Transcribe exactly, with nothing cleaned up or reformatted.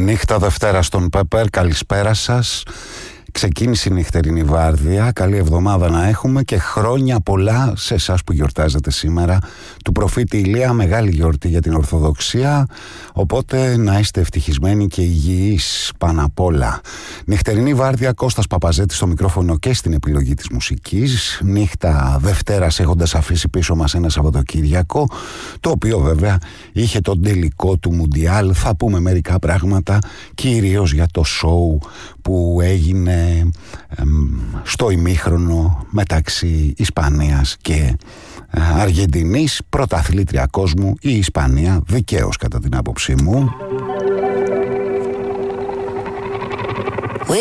Νύχτα Δευτέρα στον Πέπερ, καλησπέρα σας. Ξεκίνησε η νυχτερινή βάρδια. Καλή εβδομάδα να έχουμε και χρόνια πολλά σε εσάς που γιορτάζετε σήμερα του προφήτη Ηλία. Μεγάλη γιορτή για την Ορθοδοξία, οπότε να είστε ευτυχισμένοι και υγιείς πάνω απ' όλα. Νυχτερινή βάρδια, Κώστας Παπαζέτης στο μικρόφωνο και στην επιλογή της μουσικής. Νύχτα Δευτέρας, έχοντας αφήσει πίσω μας ένα Σαββατοκύριακο, το οποίο βέβαια είχε τον τελικό του Μουντιάλ. Θα πούμε μερικά πράγματα, κυρίως για το σόου που έγινε στο ημίχρονο μεταξύ Ισπανίας και Αργεντινής. Πρωταθλήτρια κόσμου η Ισπανία, δικαίως κατά την άποψή μου.